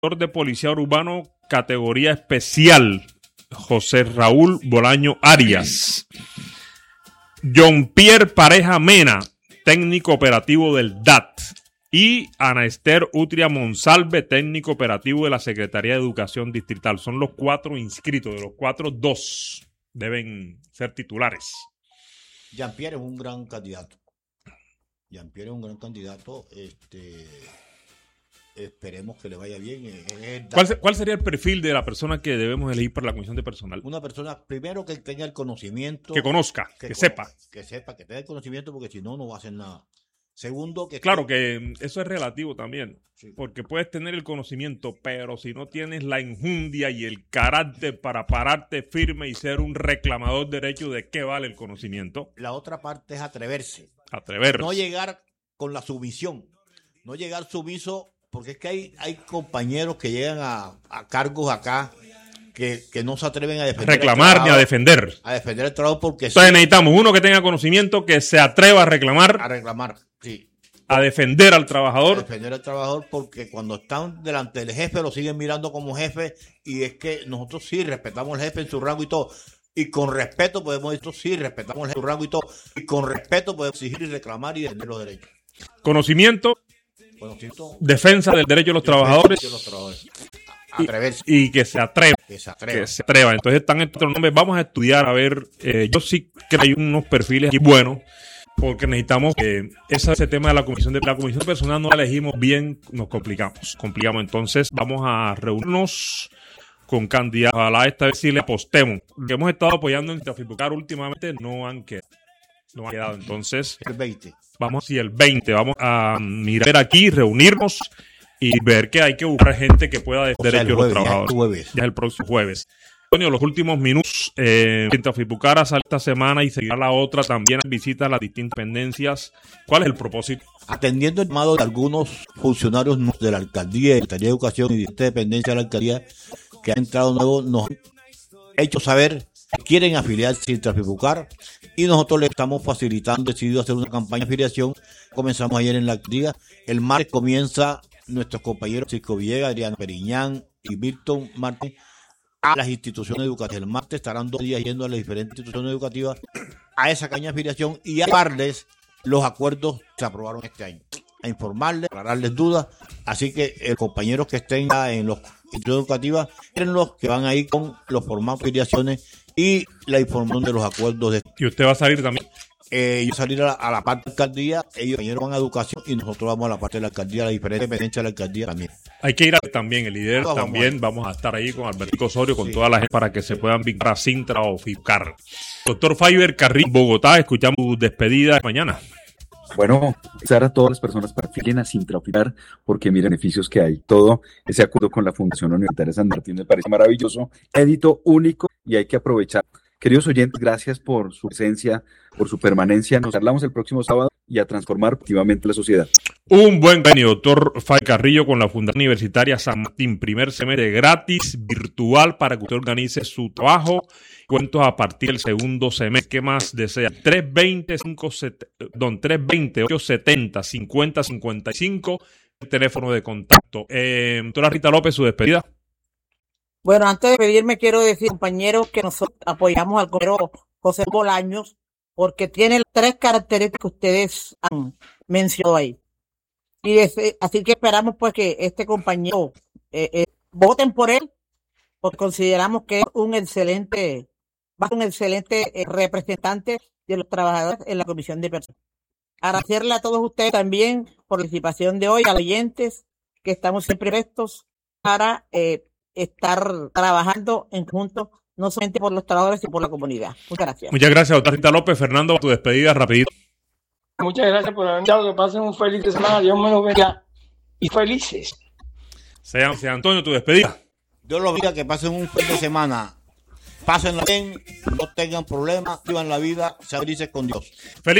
de Policía Urbano, categoría especial, José Raúl Bolaño Arias. John Pierre Pareja Mena, técnico operativo del DAT. Y Ana Esther Utria Monsalve, técnico operativo de la Secretaría de Educación Distrital. Son los 4 inscritos. De los 4, 2 deben ser titulares. Jean-Pierre es un gran candidato. Esperemos que le vaya bien. ¿Cuál sería el perfil de la persona que debemos elegir para la comisión de personal? Una persona, primero, que tenga el conocimiento. Que conozca, que sepa. Que tenga el conocimiento, porque si no, no va a hacer nada. Segundo, que eso es relativo también, sí, porque puedes tener el conocimiento, pero si no tienes la enjundia y el carácter para pararte firme y ser un reclamador de derechos, ¿de qué vale el conocimiento? La otra parte es atreverse. No llegar con la sumisión, no llegar sumiso, porque es que hay compañeros que llegan a cargos acá que no se atreven a defender reclamar ni a defender. A defender el trabajo porque entonces necesitamos uno que tenga conocimiento, que se atreva a reclamar. Sí. A defender al trabajador. A defender al trabajador, porque cuando están delante del jefe lo siguen mirando como jefe, y es que nosotros sí respetamos al jefe en su rango y todo. Y con respeto podemos decir, sí, respetamos su rango y todo. Y con respeto podemos exigir y reclamar y defender los derechos. Conocimiento. Defensa del derecho de los trabajadores. Atreverse. Y que se atreva. Que se atreva. Entonces están estos nombres. Vamos a estudiar, a ver. Yo sí creo que hay unos perfiles aquí buenos, porque necesitamos ese tema de la comisión de personal no la elegimos bien, nos complicamos. Entonces vamos a reunirnos con candidatos. Ojalá esta vez sí le apostemos. Lo que hemos estado apoyando en Trafipucar últimamente no han quedado. Entonces el 20. Vamos a mirar aquí, reunirnos y ver que hay que buscar gente que pueda defender derechos de los trabajadores. Ya es el próximo jueves. Antonio, los últimos minutos, en Trafipucara sale esta semana y seguirá la otra también en visitas a las distintas dependencias. ¿Cuál es el propósito? Atendiendo el llamado de algunos funcionarios de la alcaldía, de la Secretaría de Educación y de esta dependencia de la alcaldía que han entrado nuevos, nos han hecho saber que quieren afiliarse en Trafipucar, y nosotros le estamos facilitando, decidido hacer una campaña de afiliación. Comenzamos ayer en la alcaldía. El martes comienza nuestros compañeros Francisco Villegas, Adriana Periñán y Milton Martín a las instituciones educativas. El martes estarán 2 días yendo a las diferentes instituciones educativas a esa campaña de afiliación y a darles los acuerdos que se aprobaron este año, a informarles, a aclararles dudas. Así que compañeros que estén en los instituciones educativas, miren los que van ahí con los formatos de afiliaciones y la información de los acuerdos. ¿Y usted va a salir también? Yo salir a la parte de la alcaldía, ellos van a educación y nosotros vamos a la parte de la alcaldía, a la diferente dependencia de la alcaldía también. Hay que ir también, el líder también, vamos a estar ahí con Albertico Osorio, con toda la gente para que se puedan vincular a Sintra o FIPCAR. Doctor Fiber Carrillo, Bogotá, escuchamos su despedida mañana. Bueno, invitar a todas las personas para que a Sintra o FIPCAR, porque miren beneficios que hay. Todo ese acuerdo con la Fundación Universitaria San Martín me parece maravilloso, édito único, y hay que aprovechar. Queridos oyentes, gracias por su presencia, por su permanencia. Nos hablamos el próximo sábado y a transformar activamente la sociedad. Un buen convenio, doctor Fiber Carrillo, con la Fundación Universitaria San Martín. Primer semestre gratis, virtual, para que usted organice su trabajo. Cuentos a partir del segundo semestre. ¿Qué más desea? 320-870-5055, el teléfono de contacto. Doctora Rita López, su despedida. Bueno, antes de pedirme, quiero decir, compañeros, que nosotros apoyamos al compañero José Bolaños porque tiene 3 características que ustedes han mencionado ahí. Y así que esperamos pues que este compañero voten por él, porque consideramos que es un excelente representante de los trabajadores en la comisión de personas. Agradecerle a todos ustedes también por la participación de hoy, a los oyentes, que estamos siempre prestos para estar trabajando en conjunto, no solamente por los trabajadores, sino por la comunidad. Muchas gracias. Muchas gracias, doctora Rita López. Fernando, tu despedida, rapidito. Muchas gracias por haber dado, que pasen un feliz semana, Dios me los bendiga y felices. Sea Antonio, tu despedida. Dios los bendiga, que pasen un fin de semana. Pásenla bien, no tengan problemas, vivan la vida, sean felices con Dios. Feliz